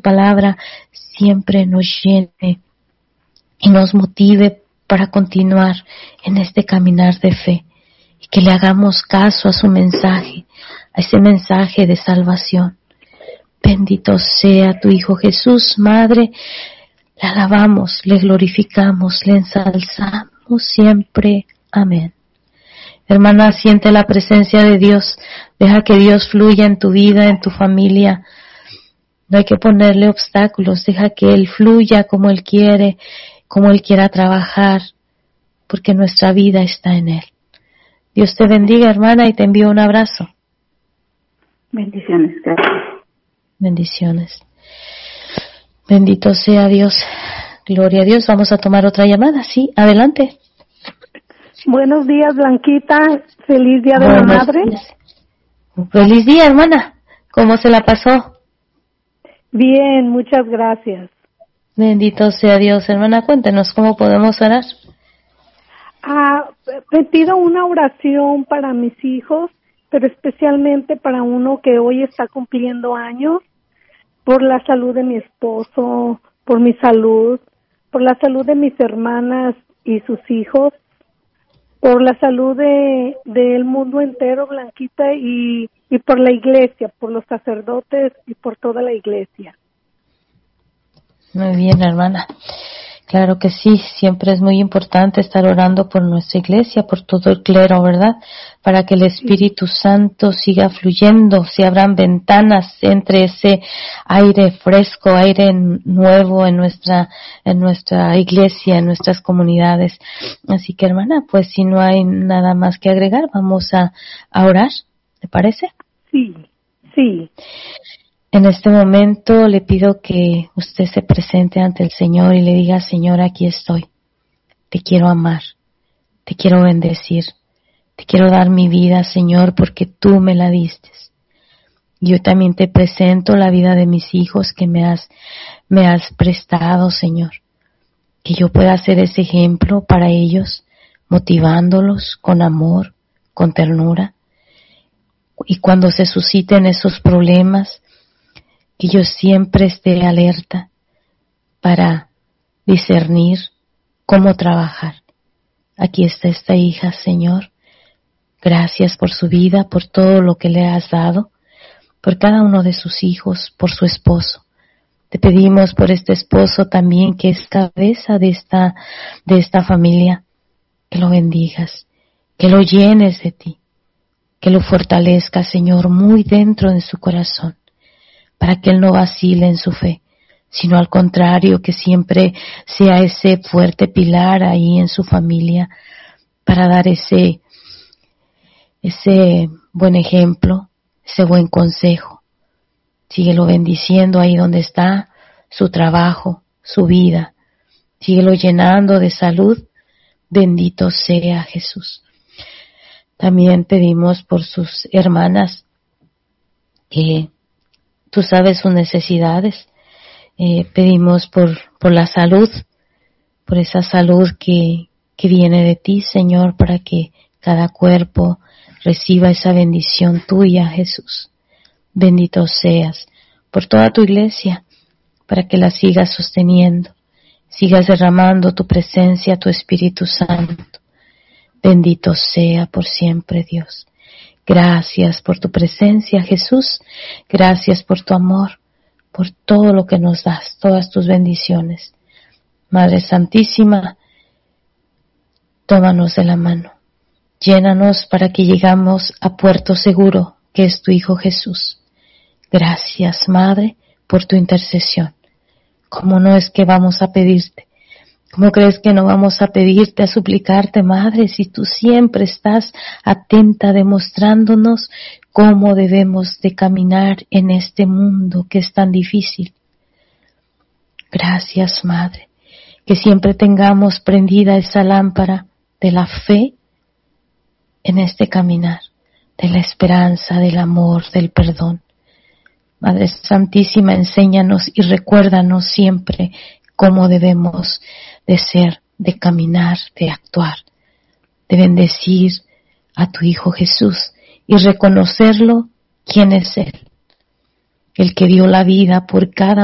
palabra siempre nos llene y nos motive para continuar en este caminar de fe y que le hagamos caso a su mensaje, a ese mensaje de salvación. Bendito sea tu Hijo Jesús, Madre, le alabamos, le glorificamos, le ensalzamos siempre. Amén. Hermana, siente la presencia de Dios, deja que Dios fluya en tu vida, en tu familia. No hay que ponerle obstáculos, deja que Él fluya como Él quiera trabajar, porque nuestra vida está en Él. Dios te bendiga, hermana, y te envío un abrazo. Bendiciones, gracias. Bendiciones. Bendito sea Dios. Gloria a Dios. Vamos a tomar otra llamada. Sí, adelante. Buenos días, Blanquita. Feliz Día de la Madre. Días. Feliz día, hermana. ¿Cómo se la pasó? Bien, muchas gracias. Bendito sea Dios, hermana. Cuéntenos cómo podemos orar. Te pido una oración para mis hijos, pero especialmente para uno que hoy está cumpliendo años, por la salud de mi esposo, por mi salud, por la salud de mis hermanas y sus hijos, por la salud del mundo entero, Blanquita, y por la iglesia, por los sacerdotes y por toda la iglesia. Muy bien, hermana. Claro que sí, siempre es muy importante estar orando por nuestra iglesia, por todo el clero, ¿verdad? Para que el Espíritu Santo siga fluyendo, se abran ventanas entre ese aire fresco, aire nuevo en nuestra iglesia, en nuestras comunidades. Así que, hermana, pues si no hay nada más que agregar, vamos a orar, ¿te parece? Sí, sí. En este momento le pido que usted se presente ante el Señor y le diga: Señor, aquí estoy. Te quiero amar, te quiero bendecir, te quiero dar mi vida, Señor, porque tú me la diste. Yo también te presento la vida de mis hijos que me has prestado, Señor. Que yo pueda ser ese ejemplo para ellos, motivándolos con amor, con ternura. Y cuando se susciten esos problemas, que yo siempre esté alerta para discernir cómo trabajar. Aquí está esta hija, Señor. Gracias por su vida, por todo lo que le has dado, por cada uno de sus hijos, por su esposo. Te pedimos por este esposo también, que es cabeza de esta familia, que lo bendigas, que lo llenes de ti, que lo fortalezcas, Señor, muy dentro de su corazón, para que él no vacile en su fe, sino al contrario, que siempre sea ese fuerte pilar ahí en su familia, para dar ese buen ejemplo, ese buen consejo. Síguelo bendiciendo ahí donde está, su trabajo, su vida. Síguelo llenando de salud. Bendito sea Jesús. También pedimos por sus hermanas, que tú sabes sus necesidades. Pedimos por la salud, por esa salud que viene de ti, Señor, para que cada cuerpo reciba esa bendición tuya, Jesús. Bendito seas por toda tu iglesia, para que la sigas sosteniendo, sigas derramando tu presencia, tu Espíritu Santo. Bendito sea por siempre, Dios. Gracias por tu presencia, Jesús. Gracias por tu amor, por todo lo que nos das, todas tus bendiciones. Madre Santísima, tómanos de la mano. Llénanos para que llegamos a puerto seguro, que es tu Hijo Jesús. Gracias, Madre, por tu intercesión. ¿Cómo no es que vamos a pedirte? ¿Cómo crees que no vamos a pedirte, a suplicarte, Madre, si tú siempre estás atenta, demostrándonos cómo debemos de caminar en este mundo que es tan difícil? Gracias, Madre, que siempre tengamos prendida esa lámpara de la fe en este caminar, de la esperanza, del amor, del perdón. Madre Santísima, enséñanos y recuérdanos siempre cómo debemos de ser, de caminar, de actuar, de bendecir a tu Hijo Jesús y reconocerlo quién es Él, el que dio la vida por cada uno de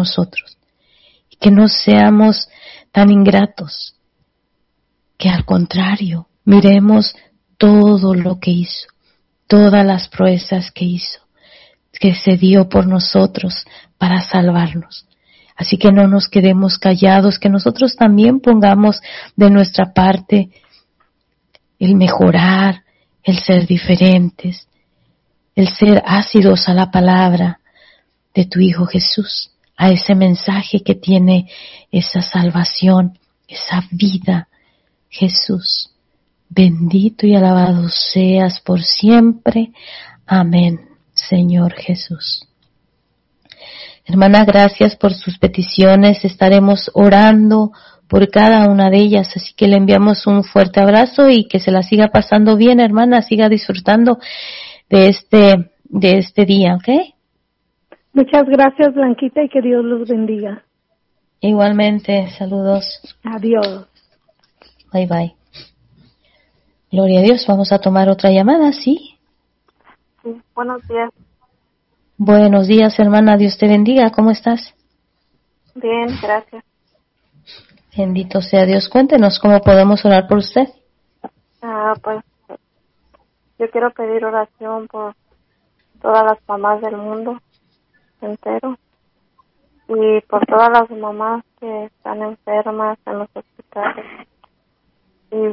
nosotros. Y que no seamos tan ingratos, que al contrario, miremos todo lo que hizo, todas las proezas que hizo, que se dio por nosotros para salvarnos. Así que no nos quedemos callados, que nosotros también pongamos de nuestra parte el mejorar, el ser diferentes, el ser ácidos a la palabra de tu Hijo Jesús, a ese mensaje que tiene esa salvación, esa vida. Jesús, bendito y alabado seas por siempre. Amén, Señor Jesús. Hermana, gracias por sus peticiones. Estaremos orando por cada una de ellas, así que le enviamos un fuerte abrazo y que se la siga pasando bien, hermana, siga disfrutando de este día, ¿ok? Muchas gracias, Blanquita, y que Dios los bendiga. Igualmente, saludos. Adiós. Bye bye. Gloria a Dios, vamos a tomar otra llamada, ¿sí? Sí, buenos días. Buenos días, hermana, Dios te bendiga, ¿cómo estás? Bien, gracias. Bendito sea Dios, cuéntenos cómo podemos orar por usted. Pues yo quiero pedir oración por todas las mamás del mundo entero y por todas las mamás que están enfermas en los hospitales y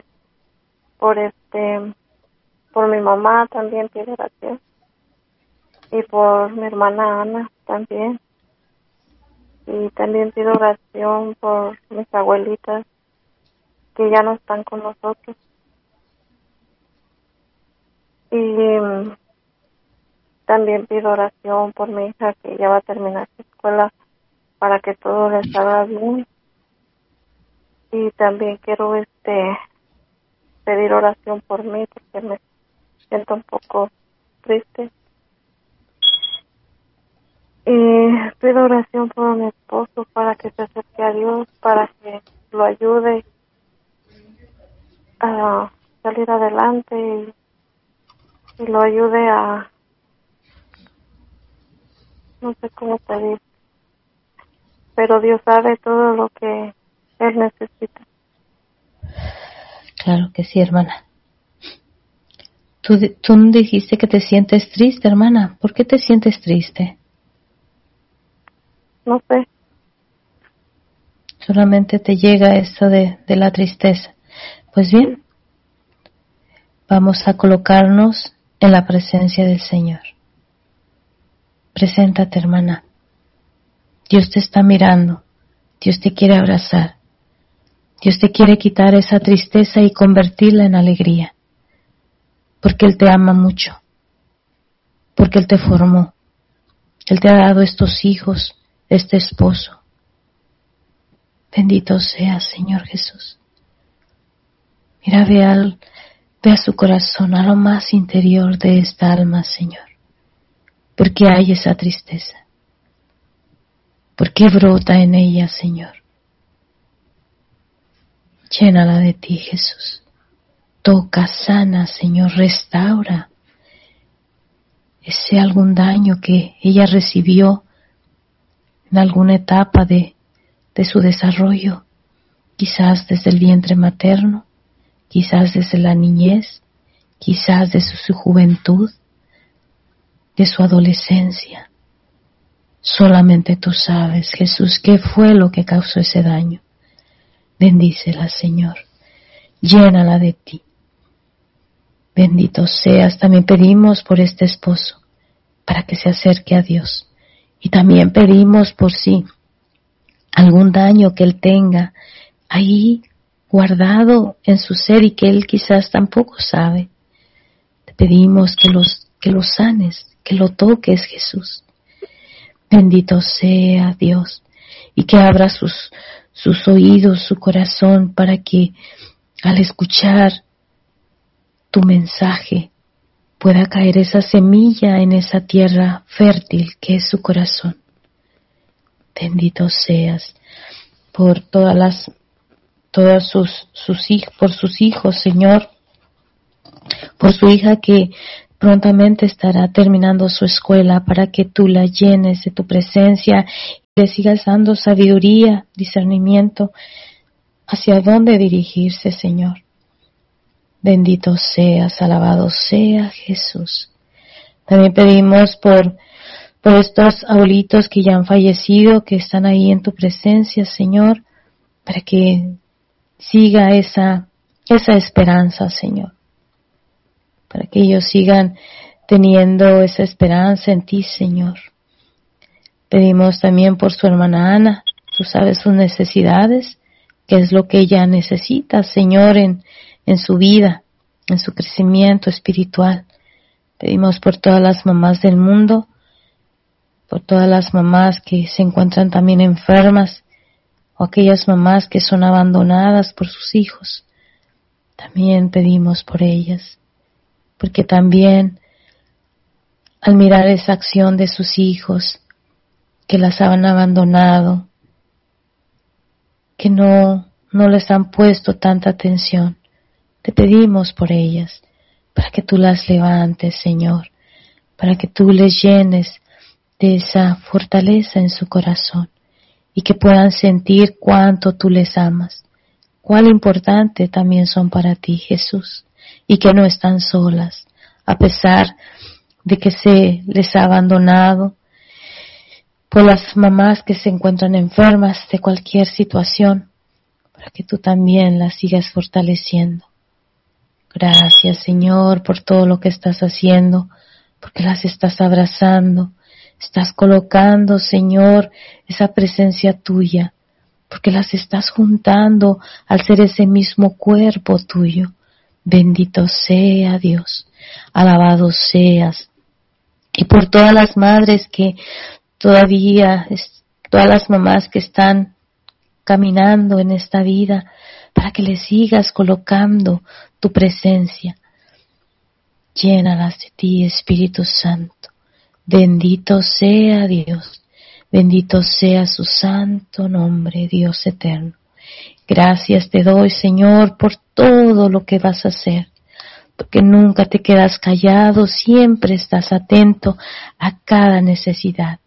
por mi mamá también pido oración y por mi hermana Ana también. Y también pido oración por mis abuelitas que ya no están con nosotros. Y también pido oración por mi hija que ya va a terminar su escuela para que todo le salga bien. Y también quiero pedir oración por mí porque me siento un poco triste. Y pido oración por mi esposo para que se acerque a Dios, para que lo ayude a salir adelante y lo ayude a, no sé cómo pedir, pero Dios sabe todo lo que Él necesita. Claro que sí, hermana. Tú dijiste que te sientes triste, hermana. ¿Por qué te sientes triste? No sé. Solamente te llega esto de la tristeza. Pues bien, vamos a colocarnos en la presencia del Señor. Preséntate, hermana. Dios te está mirando. Dios te quiere abrazar. Dios te quiere quitar esa tristeza y convertirla en alegría. Porque Él te ama mucho. Porque Él te formó. Él te ha dado estos hijos, este esposo. Bendito seas, Señor Jesús. Mira, ve a su corazón, a lo más interior de esta alma, Señor. ¿Por qué hay esa tristeza? ¿Por qué brota en ella, Señor? Llénala de ti, Jesús. Toca, sana, Señor, restaura ese algún daño que ella recibió en alguna etapa de su desarrollo, quizás desde el vientre materno, quizás desde la niñez, quizás desde su juventud, de su adolescencia. Solamente tú sabes, Jesús, qué fue lo que causó ese daño. Bendícela, Señor. Llénala de ti. Bendito seas. También pedimos por este esposo, para que se acerque a Dios. Y también pedimos por sí algún daño que él tenga ahí guardado en su ser y que él quizás tampoco sabe. Te pedimos que los sanes, que lo toques, Jesús. Bendito sea Dios, y que abra sus oídos, su corazón, para que al escuchar tu mensaje pueda caer esa semilla en esa tierra fértil que es su corazón. Bendito seas por por sus hijos, Señor, por su hija que prontamente estará terminando su escuela, para que tú la llenes de tu presencia le sigas dando sabiduría, discernimiento, hacia dónde dirigirse, Señor. Bendito seas, alabado sea Jesús. También pedimos por estos abuelitos que ya han fallecido, que están ahí en tu presencia, Señor, para que siga esa esperanza, Señor. Para que ellos sigan teniendo esa esperanza en ti, Señor. Pedimos también por su hermana Ana. Tú sabes sus necesidades, qué es lo que ella necesita, Señor, en su vida, en su crecimiento espiritual. Pedimos por todas las mamás del mundo, por todas las mamás que se encuentran también enfermas, o aquellas mamás que son abandonadas por sus hijos. También pedimos por ellas, porque también al mirar esa acción de sus hijos, que las han abandonado, que no les han puesto tanta atención, te pedimos por ellas, para que tú las levantes, Señor, para que tú les llenes de esa fortaleza en su corazón y que puedan sentir cuánto tú les amas, cuán importante también son para ti, Jesús, y que no están solas, a pesar de que se les ha abandonado, por las mamás que se encuentran enfermas de cualquier situación, para que tú también las sigas fortaleciendo. Gracias, Señor, por todo lo que estás haciendo, porque las estás abrazando, estás colocando, Señor, esa presencia tuya, porque las estás juntando al ser ese mismo cuerpo tuyo. Bendito sea Dios, alabado seas. Y por todas las madres que todavía, todas las mamás que están caminando en esta vida, para que les sigas colocando tu presencia. Llénalas de ti, Espíritu Santo. Bendito sea Dios, bendito sea su santo nombre, Dios eterno. Gracias te doy, Señor, por todo lo que vas a hacer, porque nunca te quedas callado, siempre estás atento a cada necesidad.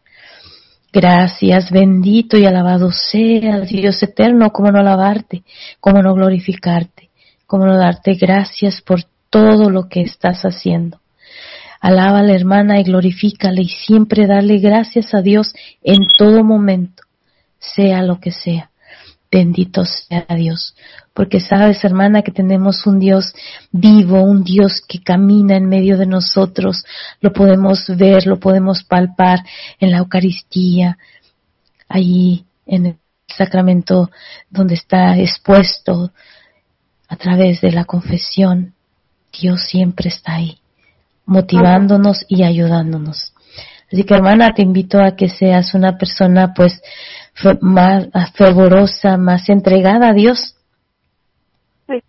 Gracias, bendito y alabado sea Dios eterno, cómo no alabarte, cómo no glorificarte, cómo no darte gracias por todo lo que estás haciendo. Alaba a la hermana y glorifícale y siempre darle gracias a Dios en todo momento, sea lo que sea. Bendito sea Dios, porque sabes, hermana, que tenemos un Dios vivo, un Dios que camina en medio de nosotros. Lo podemos ver, lo podemos palpar en la Eucaristía, allí en el sacramento donde está expuesto a través de la confesión. Dios siempre está ahí, motivándonos y ayudándonos. Así que, hermana, te invito a que seas una persona pues más fervorosa, más entregada a Dios. Sí.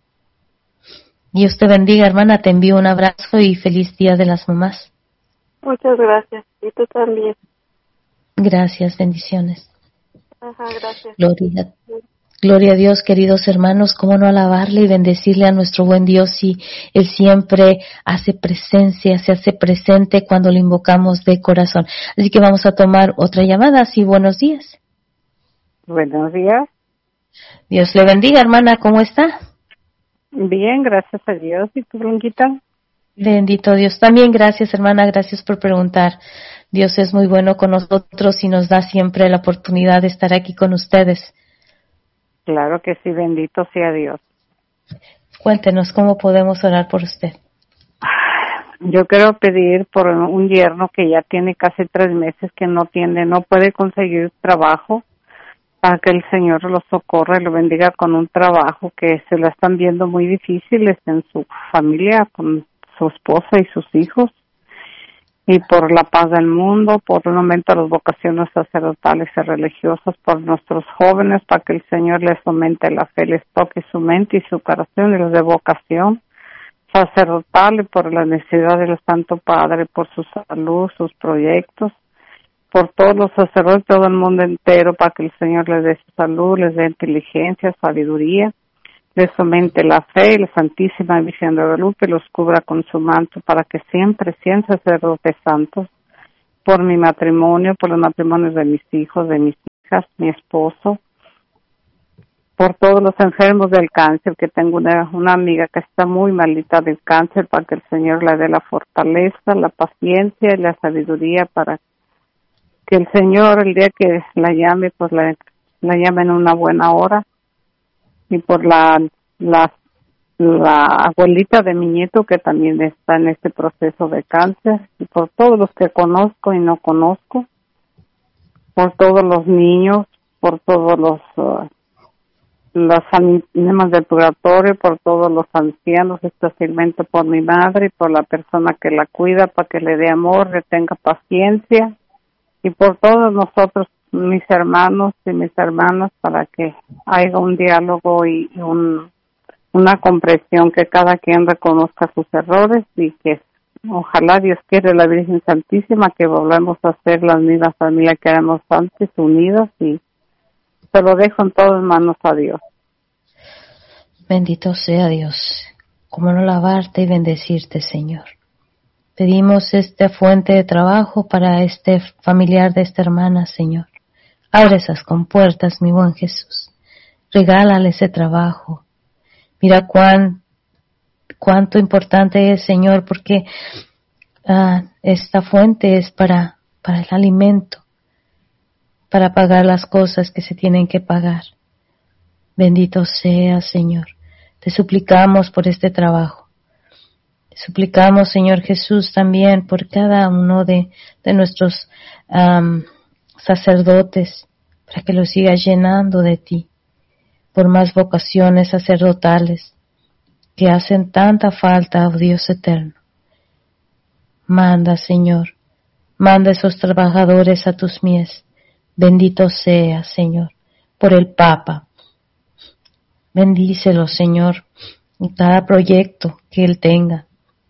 Dios te bendiga, hermana, te envío un abrazo y feliz Día de las Mamás. Muchas gracias. Y tú también. Gracias, bendiciones. Ajá, gracias. Gloria a Dios, queridos hermanos, cómo no alabarle y bendecirle a nuestro buen Dios si Él siempre hace presencia, se hace presente cuando lo invocamos de corazón. Así que vamos a tomar otra llamada. Sí, buenos días. Buenos días. Dios le bendiga, hermana, ¿cómo está? Bien, gracias a Dios. ¿Y tú, Blanquita? Bendito Dios. También gracias, hermana, gracias por preguntar. Dios es muy bueno con nosotros y nos da siempre la oportunidad de estar aquí con ustedes. Claro que sí, bendito sea Dios. Cuéntenos cómo podemos orar por usted. Yo quiero pedir por un yerno que ya tiene casi 3 meses que no puede conseguir trabajo, para que el Señor lo socorra y lo bendiga con un trabajo que se lo están viendo muy difíciles en su familia, con su esposa y sus hijos. Y por la paz del mundo, por un aumento de las vocaciones sacerdotales y religiosas, por nuestros jóvenes, para que el Señor les aumente la fe, les toque su mente y su corazón y los de vocación sacerdotal, y por la necesidad del Santo Padre, por su salud, sus proyectos, por todos los sacerdotes, todo el mundo entero, para que el Señor les dé su salud, les dé inteligencia, sabiduría, les aumente la fe, y la Santísima Virgen de Guadalupe los cubra con su manto, para que siempre sean sacerdotes santos, por mi matrimonio, por los matrimonios de mis hijos, de mis hijas, mi esposo, por todos los enfermos del cáncer, que tengo una amiga que está muy malita del cáncer, para que el Señor le dé la fortaleza, la paciencia y la sabiduría para que el Señor, el día que la llame, pues la llame en una buena hora. Y por la abuelita de mi nieto, que también está en este proceso de cáncer, y por todos los que conozco y no conozco, por todos los niños, por todos las ánimas del purgatorio, por todos los ancianos, especialmente por mi madre y por la persona que la cuida, para que le dé amor, le tenga paciencia, y por todos nosotros, mis hermanos y mis hermanas, para que haya un diálogo y una comprensión, que cada quien reconozca sus errores, y que ojalá Dios quiere, la Virgen Santísima, que volvamos a ser la misma familia que éramos antes, unidos, y se lo dejo en todo en manos a Dios. Bendito sea Dios. Cómo no alabarte y bendecirte, Señor. Pedimos esta fuente de trabajo para este familiar de esta hermana, Señor. Abre esas compuertas, mi buen Jesús. Regálale ese trabajo. Mira cuánto importante es, Señor, porque esta fuente es para el alimento, para pagar las cosas que se tienen que pagar. Bendito sea, Señor. Te suplicamos por este trabajo. Te suplicamos, Señor Jesús, también por cada uno de nuestros sacerdotes, para que los sigas llenando de ti, por más vocaciones sacerdotales que hacen tanta falta, oh Dios eterno. Manda, Señor, manda esos trabajadores a tus mies. Bendito sea, Señor, por el Papa. Bendícelo, Señor, en cada proyecto que él tenga.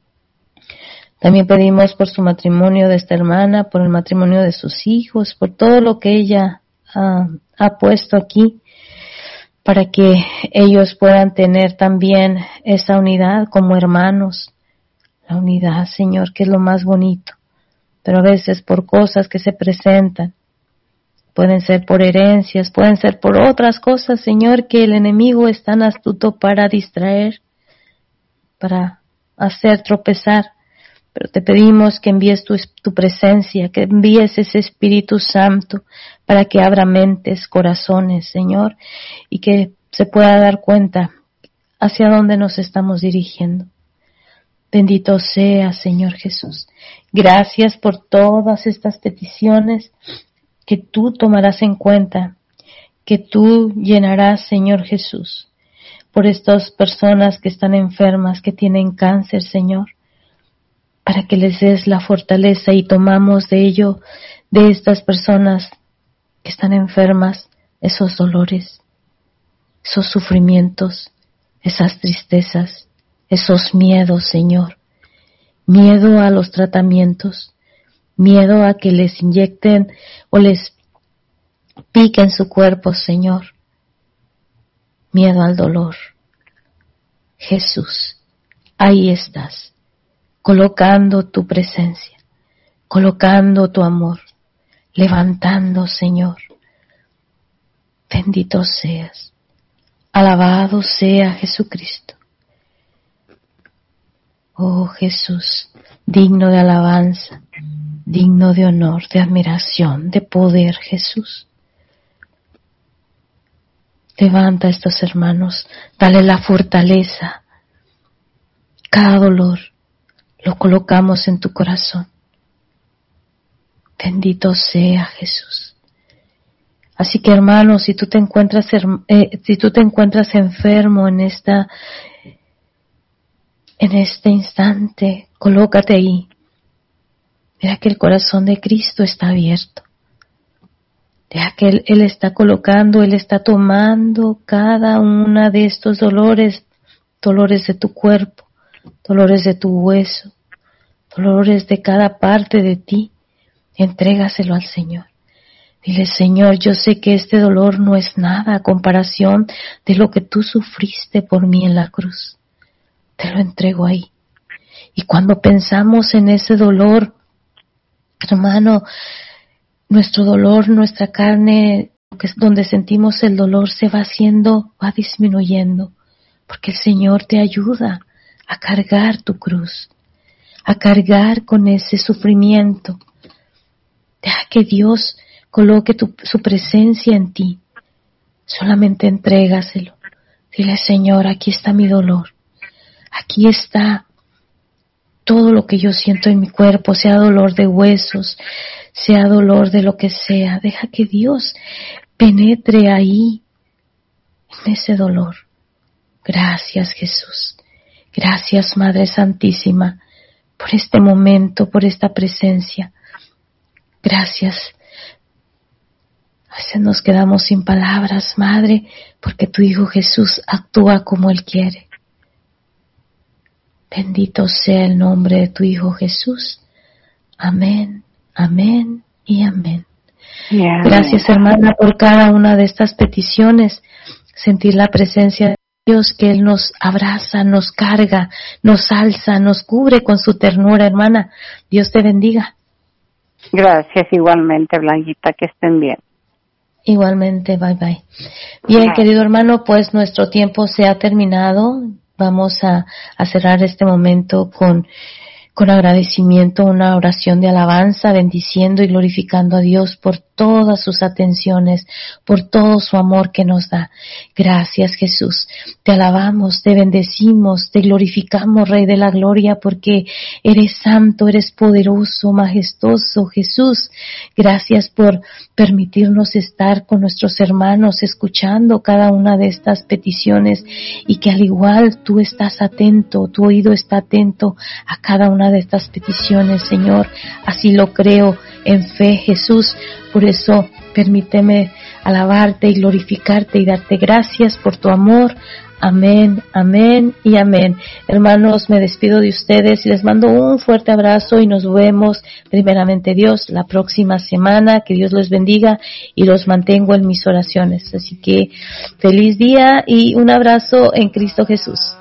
También pedimos por su matrimonio de esta hermana, por el matrimonio de sus hijos, por todo lo que ella ha puesto aquí, para que ellos puedan tener también esa unidad como hermanos. La unidad, Señor, que es lo más bonito, pero a veces por cosas que se presentan, pueden ser por herencias, pueden ser por otras cosas, Señor, que el enemigo es tan astuto para distraer, para hacer tropezar. Pero te pedimos que envíes tu presencia, que envíes ese Espíritu Santo para que abra mentes, corazones, Señor, y que se pueda dar cuenta hacia dónde nos estamos dirigiendo. Bendito sea, Señor Jesús. Gracias por todas estas peticiones que tú tomarás en cuenta, que tú llenarás, Señor Jesús, por estas personas que están enfermas, que tienen cáncer, Señor, para que les des la fortaleza y tomamos de ello, de estas personas que están enfermas, esos dolores, esos sufrimientos, esas tristezas, esos miedos, Señor, miedo a los tratamientos, miedo a que les inyecten o les piquen su cuerpo, Señor, miedo al dolor. Jesús, ahí estás, colocando tu presencia, colocando tu amor, levantando, Señor. Bendito seas, alabado sea Jesucristo. Oh Jesús, digno de alabanza, digno de honor, de admiración, de poder, Jesús. Levanta a estos hermanos, dale la fortaleza. Cada dolor lo colocamos en tu corazón. Bendito sea Jesús. Así que, hermanos, si tú te encuentras enfermo en este instante, colócate ahí. Mira que el corazón de Cristo está abierto. Deja que Él está colocando, Él está tomando cada una de estos dolores, dolores de tu cuerpo, dolores de tu hueso, dolores de cada parte de ti. Entrégaselo al Señor. Dile, Señor, yo sé que este dolor no es nada a comparación de lo que tú sufriste por mí en la cruz. Te lo entrego ahí. Y cuando pensamos en ese dolor, hermano, nuestro dolor, nuestra carne donde sentimos el dolor se va disminuyendo, porque el Señor te ayuda a cargar tu cruz, a cargar con ese sufrimiento. Deja que Dios coloque su presencia en ti. Solamente entrégaselo. Dile, Señor, aquí está mi dolor. Aquí está todo lo que yo siento en mi cuerpo, sea dolor de huesos, sea dolor de lo que sea. Deja que Dios penetre ahí, en ese dolor. Gracias, Jesús. Gracias, Madre Santísima, por este momento, por esta presencia. Gracias. A veces nos quedamos sin palabras, Madre, porque tu Hijo Jesús actúa como Él quiere. Bendito sea el nombre de tu Hijo Jesús. Amén, amén y amén. Yeah. Gracias, hermana, por cada una de estas peticiones. Sentir la presencia de Dios, que Él nos abraza, nos carga, nos alza, nos cubre con su ternura, hermana. Dios te bendiga. Gracias, igualmente, Blanquita, que estén bien. Igualmente, bye bye. Bien, querido hermano, pues nuestro tiempo se ha terminado. Vamos a cerrar este momento con agradecimiento, una oración de alabanza, bendiciendo y glorificando a Dios por todas sus atenciones, por todo su amor que nos da. Gracias, Jesús. Te alabamos, te bendecimos, te glorificamos, Rey de la Gloria, porque eres santo, eres poderoso, majestuoso, Jesús. Gracias por permitirnos estar con nuestros hermanos, escuchando cada una de estas peticiones, y que al igual tú estás atento, tu oído está atento a cada una de estas peticiones, Señor. Así lo creo en fe, Jesús. Por eso permíteme alabarte y glorificarte y darte gracias por tu amor. Amén, amén y amén. Hermanos, me despido de ustedes y les mando un fuerte abrazo, y nos vemos, primeramente Dios, la próxima semana. Que Dios los bendiga y los mantengo en mis oraciones. Así que feliz día y un abrazo en Cristo Jesús.